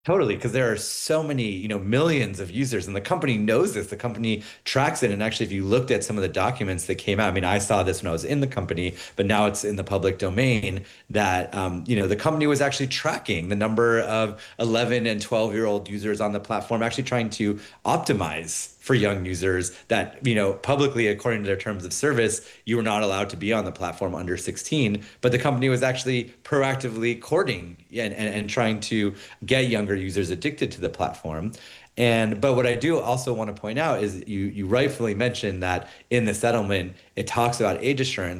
Totally, because there are so many, millions of users, and the company knows this. The company tracks it. And actually, if you looked at some of the documents that came out, I mean, I saw this when I was in the company, but now it's in the public domain that, the company was actually tracking the number of 11 and 12-year-old users on the platform, actually trying to optimize for young users that, publicly, according to their terms of service, you were not allowed to be on the platform under 16. But the company was actually proactively courting and trying to get younger users addicted to the platform. But what I do also want to point out is you rightfully mentioned that in the settlement it talks about age assurance.